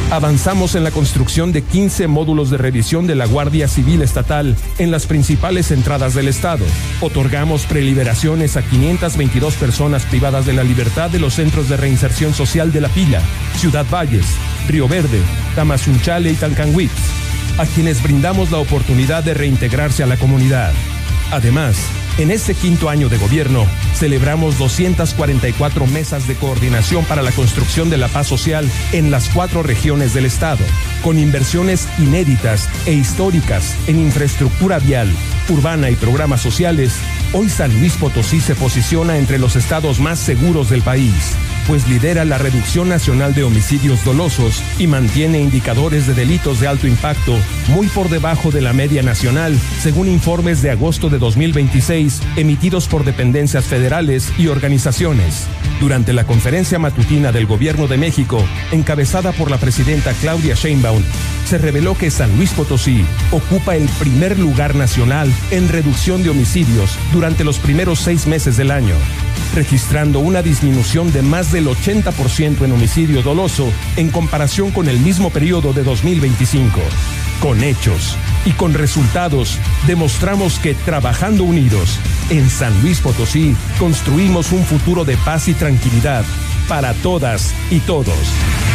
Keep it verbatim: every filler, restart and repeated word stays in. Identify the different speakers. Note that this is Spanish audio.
Speaker 1: Avanzamos en la construcción de quince módulos de revisión de la Guardia Civil Estatal en las principales entradas del estado. Otorgamos preliberaciones a quinientas veintidós personas privadas de la libertad de los centros de reinserción social de La Pila, Ciudad Valles, Río Verde, Tamazunchale y Talcanhuitz, a quienes brindamos la oportunidad de reintegrarse a la comunidad. Además, en este quinto año de gobierno, celebramos doscientas cuarenta y cuatro mesas de coordinación para la construcción de la paz social en las cuatro regiones del estado, con inversiones inéditas e históricas en infraestructura vial, urbana y programas sociales. Hoy San Luis Potosí se posiciona entre los estados más seguros del país, pues lidera la reducción nacional de homicidios dolosos y mantiene indicadores de delitos de alto impacto muy por debajo de la media nacional, según informes de agosto de dos mil veintiséis emitidos por dependencias federales y organizaciones. Durante la conferencia matutina del Gobierno de México, encabezada por la presidenta Claudia Sheinbaum, se reveló que San Luis Potosí ocupa el primer lugar nacional en reducción de homicidios durante los primeros seis meses del año, registrando una disminución de más del ochenta por ciento en homicidio doloso en comparación con el mismo periodo de dos mil veinticinco. Con hechos y con resultados, demostramos que trabajando unidos, en San Luis Potosí, construimos un futuro de paz y tranquilidad para todas y todos.